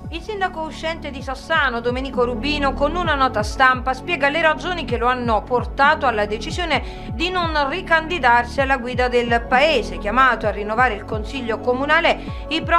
Il sindaco uscente di Sassano, Domenico Rubino, con una nota stampa spiega le ragioni che lo hanno portato alla decisione di non ricandidarsi alla guida del paese, chiamato a rinnovare il consiglio comunale i